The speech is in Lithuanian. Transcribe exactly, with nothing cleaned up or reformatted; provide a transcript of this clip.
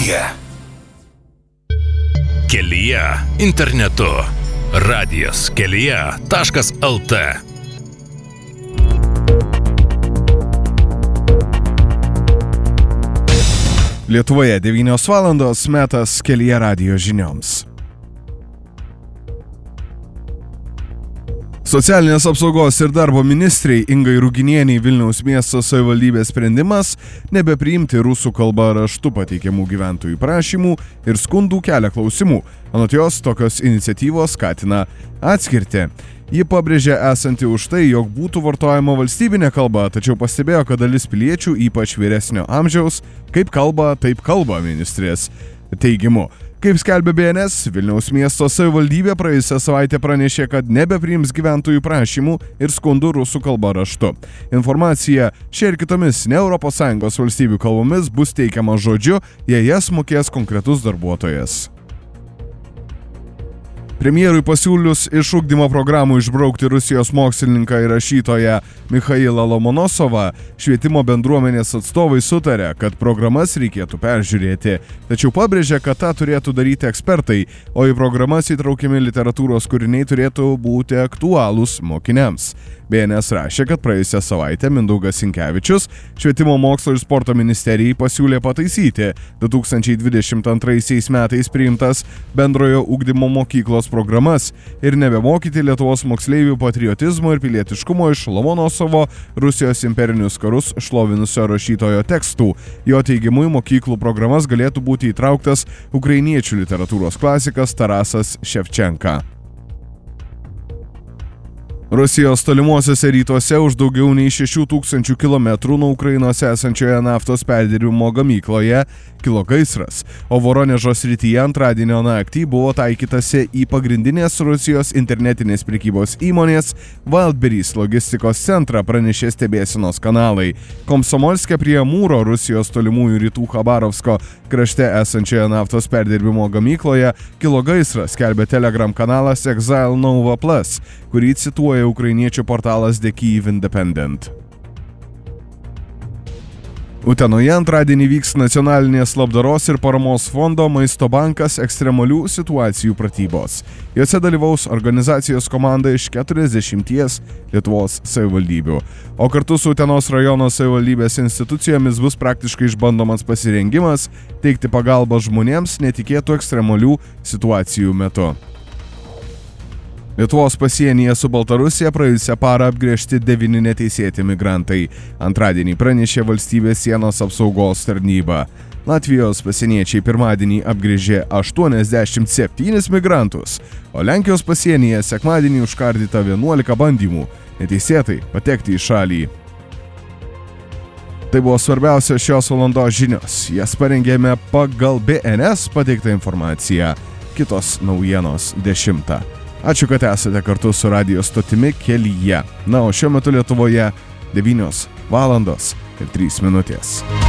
Kelyje. Kelyje internetu. Radijas kelyje taškas lt. Lietuvoje devynios valandos, metas Kelyje radijo žinioms. Socialinės apsaugos ir darbo ministrei Ingai Ruginieniai Vilniaus miesto savivaldybės sprendimas nebepriimti rusų kalba raštu pateikiamų gyventojų prašymų ir skundų kelia klausimų. Anot jos, tokios iniciatyvos skatina atskirtį. Ji pabrėžė esanti už tai, jog būtų vartojama valstybinė kalba, tačiau pastebėjo, kad dalis piliečių, ypač vyresnio amžiaus, kaip kalba, taip kalba ministrės teigimu. Kaip skelbė B N S, Vilniaus miesto savivaldybė praėjusią savaitę pranešė, kad nebepriims gyventojų prašymų ir skundų rusų kalba raštu. Informacija šia ir kitomis ne Europos Sąjungos valstybių kalbomis bus teikiama žodžiu, jei jas mokės konkretus darbuotojas. Premjerui pasiūlius iš ugdymo programų išbraukti Rusijos mokslininką ir rašytoją Michailą Lomonosovą, švietimo bendruomenės atstovai sutarė, kad programas reikėtų peržiūrėti, tačiau pabrėžė, kad tą turėtų daryti ekspertai, o į programas įtraukiami literatūros kūriniai turėtų būti aktualūs mokiniams. B N S rašė, kad praėjusią savaitę Mindaugas Sinkevičius švietimo mokslo ir sporto ministerijai pasiūlė pataisyti du tūkstančiai dvidešimt antraisiais metais priimtas bendrojo ugdymo mokyklos programas ir nebemokyti Lietuvos moksleivių patriotizmo ir pilietiškumo iš Lomonosovo Rusijos imperinius karus šlovinusio rašytojo tekstų. Jo teigimu į mokyklų programas galėtų būti įtrauktas ukrainiečių literatūros klasikas Tarasas Ševčenka. Rusijos tolimuosiuose rytuose už daugiau nei šešių tūkstančių kilometrų nuo Ukrainos esančioje naftos perdirbimo gamykloje kilo gaisras, o Voronežo srityje antradienio naktį buvo taikytasi į pagrindinės Rusijos internetinės prekybos įmonės Wildberries logistikos centrą, pranešė stebėsenos kanalai. Komsomolske prie Amūro, Rusijos tolimųjų rytų Chabarovsko krašte esančioje naftos perdirbimo gamykloje kilo gaisras, skelbė Telegram kanalas Exile Nova Plus, kurį cituoja ukrainiečių portalas The Kyiv Independent. Utenoje antradienį vyks nacionalinės labdaros ir paramos fondo Maisto bankas ekstremalių situacijų pratybos. Jose dalyvaus organizacijos komanda iš keturiasdešimties Lietuvos savivaldybių. O kartu su Utenos rajono savivaldybės institucijomis bus praktiškai išbandomas pasirengimas teikti pagalbą žmonėms netikėtų ekstremalių situacijų metu. Lietuvos pasienyje su Baltarusija praėjusią parą apgręžti devyni neteisėti migrantai. Antradienį pranešė valstybės sienos apsaugos tarnyba. Latvijos pasieniečiai pirmadienį apgręžė aštuoniasdešimt septynis migrantus, o Lenkijos pasienyje sekmadienį užkardyta vienuolika bandymų neteisėtai patekti į šalį. Tai buvo svarbiausios šios valandos žinios. Jas parengėme pagal B N S pateiktą informaciją. Kitos naujienos dešimtą. Ačiū, kad esate kartu su radijo stotimi Kelyje. Na, o šiuo metu Lietuvoje devynios valandos ir trys minutės.